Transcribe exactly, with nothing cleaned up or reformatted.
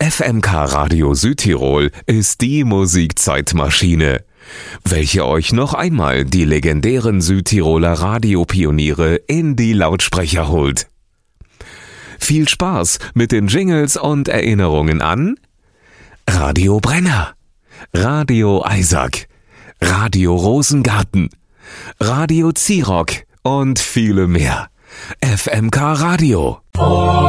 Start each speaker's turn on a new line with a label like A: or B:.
A: F M K Radio Südtirol ist die Musikzeitmaschine, welche euch noch einmal die legendären Südtiroler Radiopioniere in die Lautsprecher holt. Viel Spaß mit den Jingles und Erinnerungen an Radio Brenner, Radio Eisack, Radio Rosengarten, Radio Zirock und viele mehr. F M K Radio.